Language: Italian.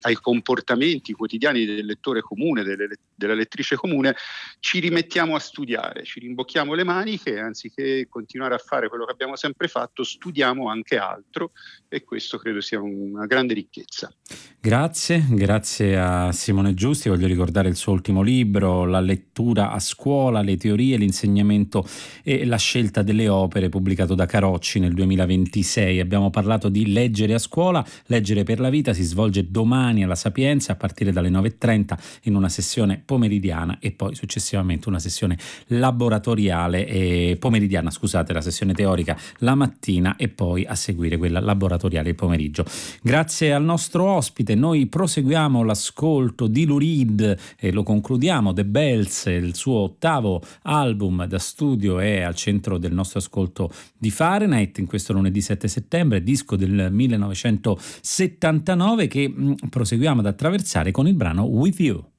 ai comportamenti quotidiani del lettore comune, della lettrice comune, ci rimettiamo a studiare, ci rimbocchiamo le maniche e anziché continuare a fare quello che abbiamo sempre fatto, studiamo anche altro, e questo credo sia una grande ricchezza. Grazie a Simone Giusti. Voglio ricordare il suo ultimo libro, La lettura a scuola, le teorie, l'insegnamento e la scelta delle opere, pubblicato da Carocci nel 2026. Abbiamo parlato di leggere a scuola, leggere per la vita, si svolge domani alla Sapienza a partire dalle 9:30 in una sessione pomeridiana e poi successivamente una sessione laboratoriale pomeridiana, scusate, la sessione teorica la mattina e poi a seguire quella laboratoriale il pomeriggio. Grazie al nostro ospite. Noi proseguiamo l'ascolto di Lou Reed e lo concludiamo. The Bells, il suo 8º album da studio, è al centro del nostro ascolto di Fahrenheit in questo lunedì 7 settembre, disco del 1979 che proseguiamo ad attraversare con il brano With You.